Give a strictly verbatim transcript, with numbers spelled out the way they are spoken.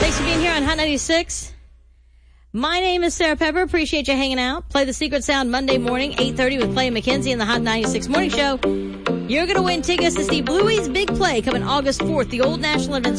Thanks for being here on Hot ninety-six. My name is Sarah Pepper. Appreciate you hanging out. Play the Secret Sound Monday morning, eight thirty with Clay and McKenzie in the Hot ninety-six Morning Show. You're going to win tickets to see Bluey's Big Play coming August fourth, the Old National Event